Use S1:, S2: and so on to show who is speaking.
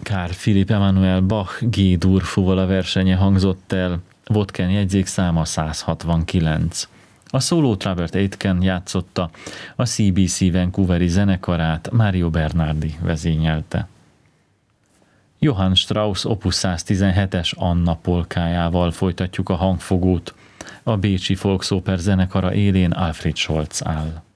S1: Karl Philipp Emanuel Bach G-dur fuvola versenye hangzott el, Vodken jegyzékszáma 169. A szólót Robert Aitken játszotta, a CBC Vancouveri zenekarát Mario Bernardi vezényelte. Johann Strauss opus 117-es Anna polkájával folytatjuk a hangfogót. A bécsi Volksoper zenekara élén Alfred Scholz áll.